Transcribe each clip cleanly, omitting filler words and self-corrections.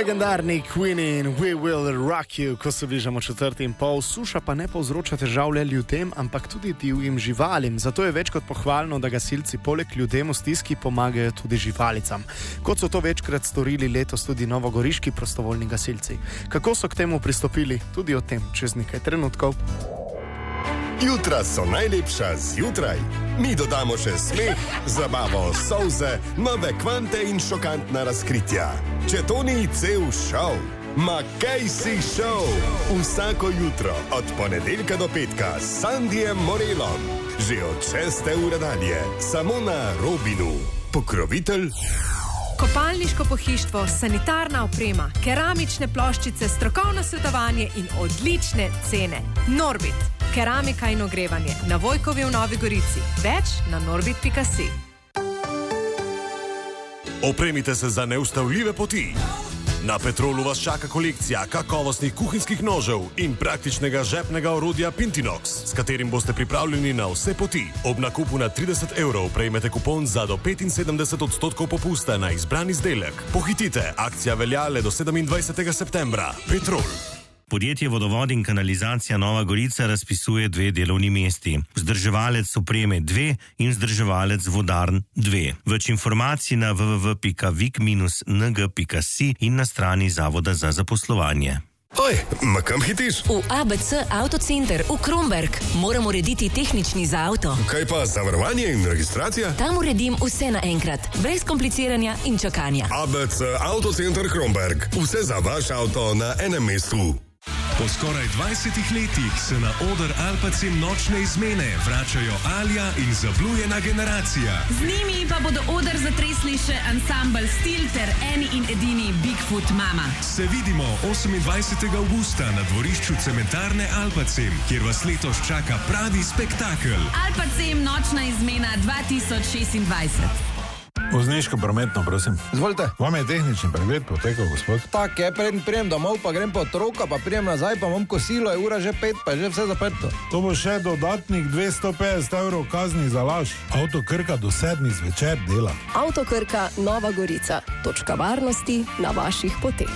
Legendarni Queen in We Will Rock You, ko se bližamo 4:30. Suša pa ne povzroča težav le ljudem, ampak tudi divjim živalim. Zato je več kot pohvalno, da gasilci poleg ljudem v stiski pomagajo tudi živalicam. Kot so to večkrat storili letos tudi novogoriški prostovoljni gasilci. Kako so k temu pristopili, tudi o tem čez nekaj trenutkov. Jutra so najlepša zjutraj. Mi dodamo še smeh, zabavo, solze, nove kvante in šokantna razkritja. Če to ni cel šov, ma kaj si šov? Vsako jutro od ponedeljka do petka s Sandijem Morelom. Že od 6. ure dalje, samo na Robinu. Pokrovitelj Kopalniško pohištvo, sanitarna oprema, keramične ploščice, strokovno svetovanje in odlične cene. Norbit. Keramika in ogrevanje. Na Vojkovi v Novi Gorici. Več na norbit.si. Opremite se za neustavljive poti. Na Petrolu vas čaka kolekcija kakovostnih kuhinjskih nožev in praktičnega žepnega orodja Pintinox, s katerim boste pripravljeni na vse poti. Ob nakupu na 30 € prejmete kupon za do 75% popusta na izbran izdelek. Pohitite, akcija velja le do 27. septembra. Petrol. Podjetje Vodovod in kanalizacija Nova Gorica razpisuje 2 delovni mesti. Vzdrževalec opreme 2 in vzdrževalec vodarn 2. Več informacij na www.vik-ng.si in na strani Zavoda za zaposlovanje. Oj, ma kam hitiš? V ABC Autocenter v Kromberk. Moram urediti tehnični za avto. Kaj pa zavarovanje in registracija? Tam uredim vse naenkrat, brez kompliciranja in čakanja. ABC Autocenter Kromberk. Vse za vaš avto na enem mestu. Po skoraj 20 letih se na oder Alpacem nočne izmene vračajo Alja in zablujena generacija. Z njimi pa bodo oder zatresli še ansambl Stil ter eni in edini Bigfoot Mama. Se vidimo 28. avgusta na dvorišču cementarne Alpacem, kjer vas letos čaka pravi spektakel. Alpacem nočna izmena 2026. Vozniško prometno, prosim. Izvolite. Vam je tehnični pregled potekal, gospod? Tak je, prijem domov, pa grem po otroka, pa prijem nazaj, pa imam kosilo, je ura že 5, pa je že vse zaprto. To bo še dodatnih 250 € kazni za laž. Avto Krka do 7 zvečer dela. Avto Krka Nova Gorica. Točka varnosti na vaših poteh.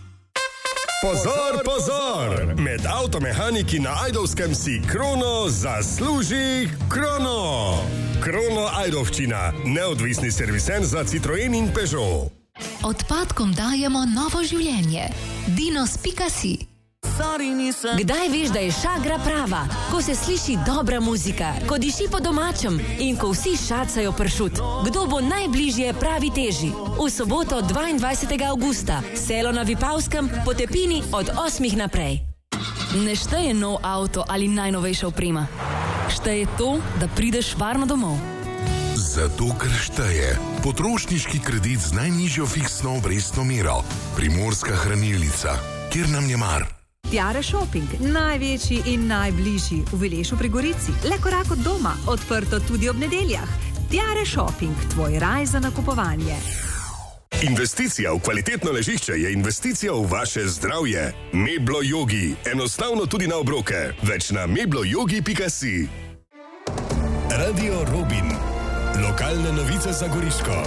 Pozor, pozor! Med avtomehaniki na Ajdovskem si Krono zasluži Krono! Krono Ajdovščina, neodvisni servisen za Citroen in Peugeot. Odpadkom dajemo novo življenje. Dinos.si. Kdaj veš, da je šagra prava? Ko se sliši dobra muzika, ko diši po domačem in ko vsi šacajo pršut. Kdo bo najbližje pravi teži? V soboto 22. avgusta, selo na Vipavskem, po Tepini od 8 naprej. Ne šteje nov avto ali najnovejša oprema. Šteje to, da prideš varno domov. Zato, ker šteje potrošniški kredit z najnižjo fiksno obrestno mero. Primorska hranilnica, kjer nam je mar. Tiare Shopping, največji in najbližji v Vilešu pri Gorici. Le korak od doma, odprto tudi ob nedeljah. Tiare Shopping, tvoj raj za nakupovanje. Investicija v kvalitetno ležišče je investicija v vaše zdravje. Meblo Yogi, enostavno tudi na obroke. Več na mebloyogi.si. Radio Robin, lokalne novice za Goriško.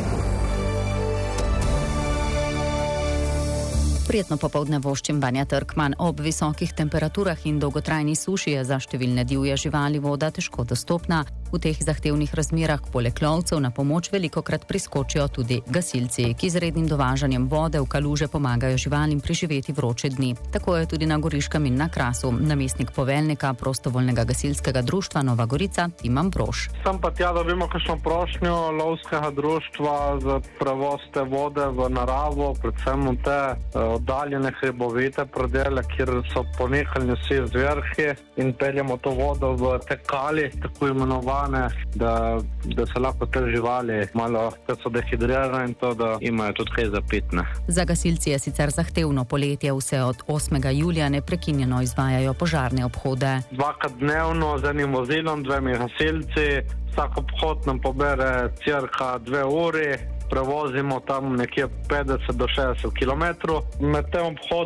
Prijetno popoldne voščim Vanja Trkman. Ob visokih temperaturah in dolgotrajni suši je za številne divje živali voda težko dostopna. V teh zahtevnih razmerah poleg lovcev na pomoč velikokrat priskočijo tudi gasilci, ki z rednim dovažanjem vode v kaluže pomagajo živalim preživeti vroče dni. Tako je tudi na Goriškem in na Krasu. Namestnik poveljnika prostovoljnega gasilskega društva Nova Gorica Timan Brož. Sem pa tja dobimo kakšno prošnjo lovskega društva za prevoz te vode v naravo, predvsem v te oddaljene hribovite predele, kjer so ponehali vsi zverhi in peljemo to vodo v te kali, tako imenovane, da se lahko te živali malo, kad so dehidrirane in to, da imajo tudi kaj za pitne. Za gasilci je sicer zahtevno poletje, vse od 8. julija neprekinjeno izvajajo požarne obhode. 2-krat dnevno z enim vozilom, 2 gasilci, vsak obhod nam pobere cirka 2 uri, prevozimo tam nekje 50 do 60 km. Med tem obhodom